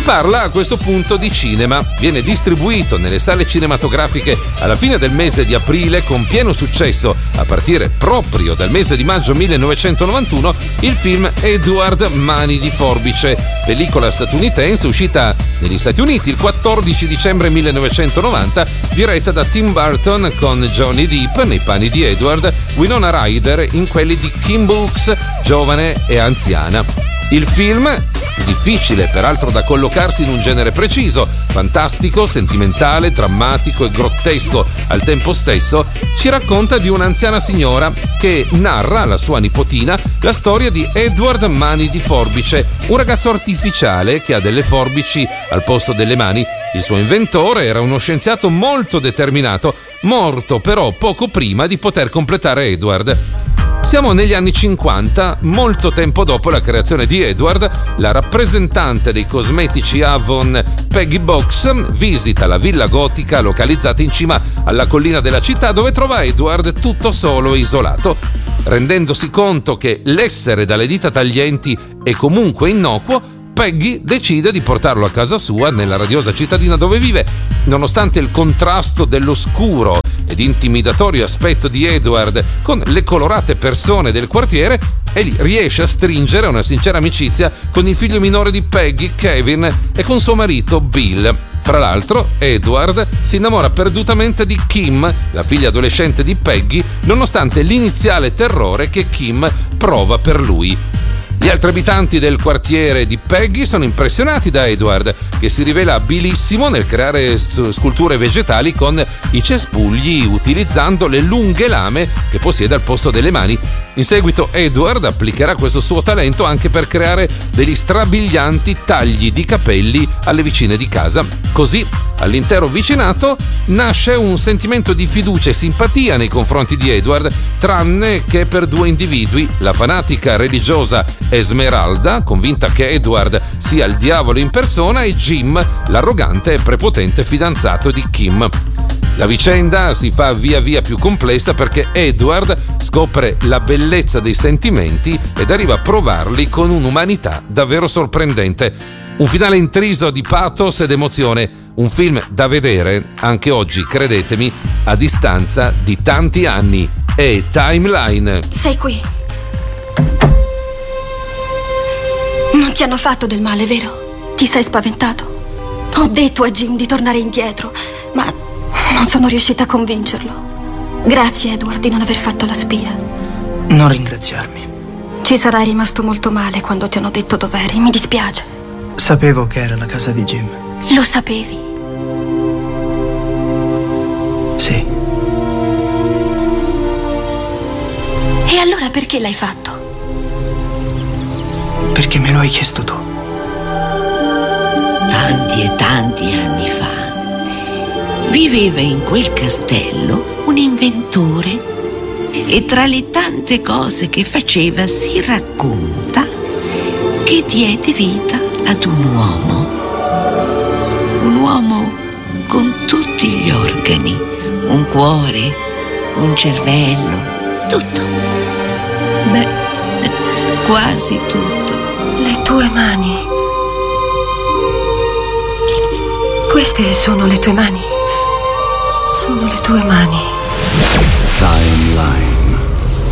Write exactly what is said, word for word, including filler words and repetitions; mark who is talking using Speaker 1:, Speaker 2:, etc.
Speaker 1: parla a questo punto di cinema. Viene distribuito nelle sale cinematografiche alla fine del mese di aprile con pieno successo, a partire proprio dal mese di maggio millenovecentonovantuno, il film Edward Mani di Forbice, pellicola statunitense uscita negli Stati Uniti il quattordici dicembre millenovecentonovanta, diretta da Tim Burton con Johnny Depp nei panni di Edward, Winona Ryder in quelli di Kim Brooks, giovane e anziana. Il film, difficile peraltro da collocarsi in un genere preciso, fantastico, sentimentale, drammatico e grottesco al tempo stesso, ci racconta di un'anziana signora che narra alla sua nipotina la storia di Edward Mani di Forbice, un ragazzo artificiale che ha delle forbici al posto delle mani. Il suo inventore era uno scienziato molto determinato, morto però poco prima di poter completare Edward. Siamo negli anni cinquanta, molto tempo dopo la creazione di Edward. La rappresentante dei cosmetici Avon, Peggy Box, visita la villa gotica localizzata in cima alla collina della città, dove trova Edward tutto solo e isolato. Rendendosi conto che l'essere dalle dita taglienti è comunque innocuo, Peggy decide di portarlo a casa sua nella radiosa cittadina dove vive. Nonostante il contrasto dell'oscuro ed intimidatorio aspetto di Edward con le colorate persone del quartiere, egli riesce a stringere una sincera amicizia con il figlio minore di Peggy, Kevin, e con suo marito Bill. Fra l'altro, Edward si innamora perdutamente di Kim, la figlia adolescente di Peggy, nonostante l'iniziale terrore che Kim prova per lui. Gli altri abitanti del quartiere di Peggy sono impressionati da Edward, che si rivela abilissimo nel creare sculture vegetali con i cespugli utilizzando le lunghe lame che possiede al posto delle mani. In seguito Edward applicherà questo suo talento anche per creare degli strabilianti tagli di capelli alle vicine di casa. Così, all'intero vicinato nasce un sentimento di fiducia e simpatia nei confronti di Edward, tranne che per due individui: la fanatica religiosa Esmeralda, convinta che Edward sia il diavolo in persona, e Jim, l'arrogante e prepotente fidanzato di Kim. La vicenda si fa via via più complessa perché Edward scopre la bellezza dei sentimenti ed arriva a provarli con un'umanità davvero sorprendente. Un finale intriso di pathos ed emozione, un film da vedere anche oggi, credetemi, a distanza di tanti anni. E Timeline.
Speaker 2: Sei qui. Non ti hanno fatto del male, vero? Ti sei spaventato? Ho detto a Jim di tornare indietro, ma non sono riuscita a convincerlo. Grazie, Edward, di non aver fatto la spia.
Speaker 3: Non ringraziarmi.
Speaker 2: Ci sarai rimasto molto male quando ti hanno detto dov'eri, mi dispiace.
Speaker 3: Sapevo che era la casa di Jim.
Speaker 2: Lo sapevi?
Speaker 3: Sì.
Speaker 2: E allora perché l'hai fatto?
Speaker 3: Perché me lo hai chiesto tu.
Speaker 4: Tanti e tanti anni fa viveva in quel castello un inventore, e tra le tante cose che faceva si racconta che diede vita ad un uomo. Un uomo con tutti gli organi, un cuore, un cervello, tutto. Beh, quasi tutto.
Speaker 2: Le tue mani. Queste sono le tue mani. Sono le tue mani.
Speaker 5: Timeline.